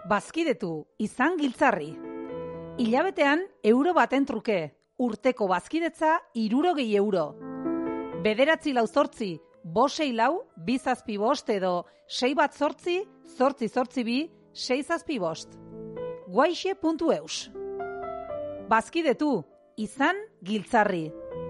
Bazkidetu, izan giltzarri. Hilabetean euro baten truke, urteko bazkidetza 60 euro. 9 8 6 lau 2 zazpi bost edo 6 bat 8 8 8 2 6 zazpi bost. Guaixe.eus. Bazkidetu, izan giltzarri.